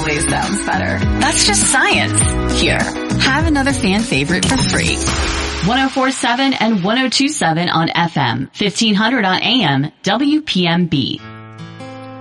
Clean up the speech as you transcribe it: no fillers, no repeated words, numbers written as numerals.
always sounds better. That's just science. Here, have another fan favorite for free. 104.7 and 102.7 on FM, 1500 on AM, WPMB.